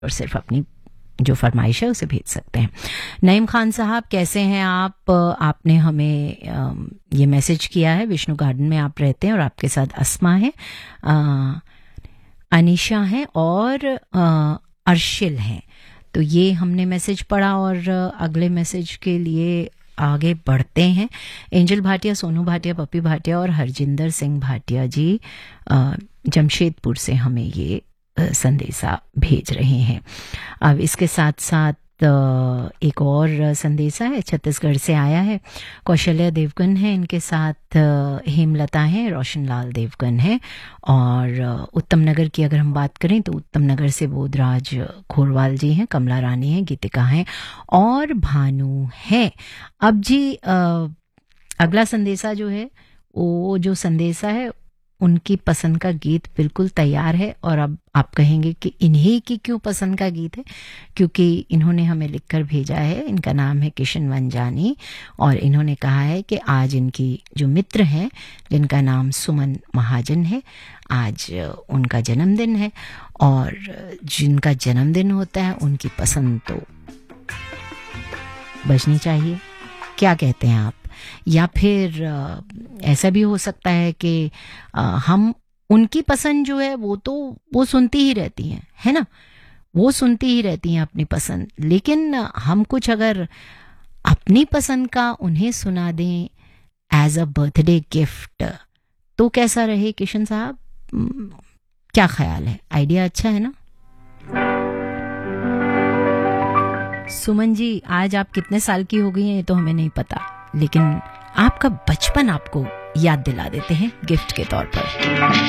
और सिर्फ अपनी जो फरमाइश है उसे भेज सकते हैं। नईम खान साहब, कैसे हैं आप? आपने हमें ये मैसेज किया है, विष्णु गार्डन में आप रहते हैं और आपके साथ अस्मा है, अनीशा है और अर्शिल हैं। तो ये हमने मैसेज पढ़ा और अगले मैसेज के लिए आगे बढ़ते हैं। एंजल भाटिया, सोनू भाटिया, पप्पी भाटिया और हरजिंदर सिंह भाटिया जी जमशेदपुर से हमें ये संदेशा भेज रहे हैं। अब इसके साथ साथ एक और संदेशा है, छत्तीसगढ़ से आया है। कौशल्या देवगन है, इनके साथ हेमलता है, रोशनलाल देवगन है और उत्तम नगर की अगर हम बात करें तो उत्तम नगर से बोधराज खोरवाल जी हैं, कमला रानी है, गीतिका है और भानु है। अब जी अगला संदेशा जो है, वो जो संदेशा है उनकी पसंद का गीत बिल्कुल तैयार है। और अब आप कहेंगे कि इन्हीं की क्यों पसंद का गीत है, क्योंकि इन्होंने हमें लिखकर भेजा है। इनका नाम है किशन वंजानी और इन्होंने कहा है कि आज इनकी जो मित्र हैं जिनका नाम सुमन महाजन है, आज उनका जन्मदिन है और जिनका जन्मदिन होता है उनकी पसंद तो बजनी चाहिए। क्या कहते हैं आप? या फिर ऐसा भी हो सकता है कि हम उनकी पसंद जो है वो सुनती ही रहती हैं, है ना, वो सुनती ही रहती हैं अपनी पसंद, लेकिन हम कुछ अगर अपनी पसंद का उन्हें सुना दें एज अ बर्थडे गिफ्ट तो कैसा रहे किशन साहब? क्या ख्याल है? आइडिया अच्छा है ना? सुमन जी, आज आप कितने साल की हो गई हैं ये तो हमें नहीं पता, लेकिन आपका बचपन आपको याद दिला देते हैं गिफ्ट के तौर पर।